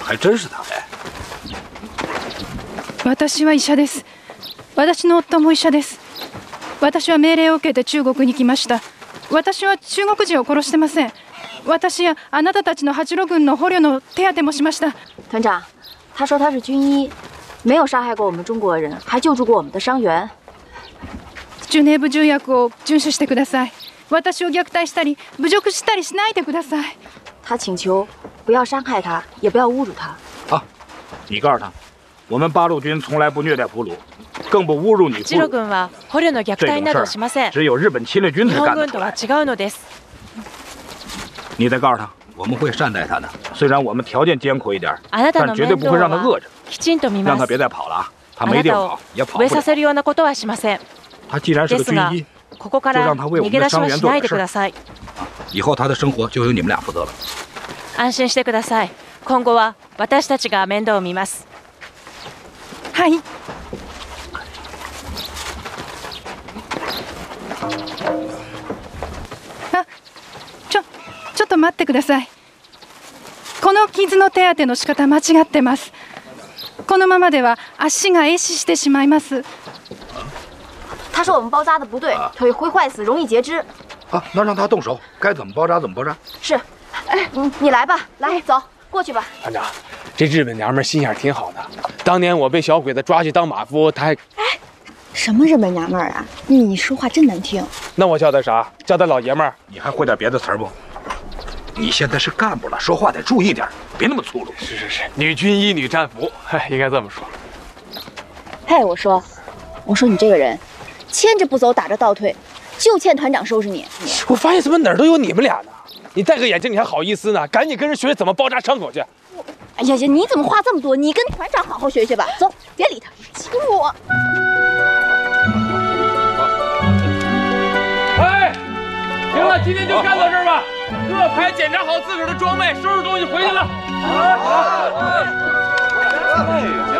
还真是他哎。 私は医者です。私の夫も医者です。私は命令を受けて中国に来ました。私は中国人を殺してません。私やあなたたちの八路軍の捕虜の手当てもしました。 团长，他说他是军医，没有杀害过我们中国人，还救助过我们的伤员。 ジュネーブ条約を遵守してください。私を虐待したり侮辱したりしないでください。 他请求不要伤害他，也不要侮辱他。 啊，你告诉他，我们八路军从来不虐待俘虏，更不侮辱女俘虏。 軍は捕虜の虐待などしません。 只有日本侵略军才干得出来。 日本軍とは違うのです。 你再告诉他，我们会善待他的，虽然我们条件艰苦一点，但绝对不会让他饿着。让他别再跑了啊！他没地方跑，也跑不了。 させるようなことはしません。 他既然是个军医，就让他为我们的伤员做点事。以后他的生活就由你们俩负责了。 安心してください。今後は私たちが面倒を見ます。 はい。あ、ちょっと待ってください。この傷の手当ての仕方間違ってます。このままでは足が壊死してしまいます。 他说我们包扎的不对，腿会坏死，容易截肢。 啊，那让他动手，该怎么包扎怎么包扎。 是，你来吧，来走过去吧。 团长，这日本娘们心眼挺好的。当年我被小鬼子抓去当马夫，她还…… 哎，什么日本娘们儿啊？你说话真难听。 那我叫她啥？叫她老爷们儿。 你还会点别的词儿不？你现在是干部了，说话得注意点，别那么粗鲁。 是，女军医女战俘，应该这么说。 嘿，我说你这个人，牵着不走，打着倒退，就欠团长收拾你。 我发现怎么哪儿都有你们俩呢？你戴个眼镜你还好意思呢？赶紧跟人学怎么包扎伤口去。 哎呀，你怎么话这么多？你跟团长好好学学吧。走，别理他，欺负我。 哎，行了，今天就干到这儿吧。各排检查好自个儿的装备，收拾东西回去了。好。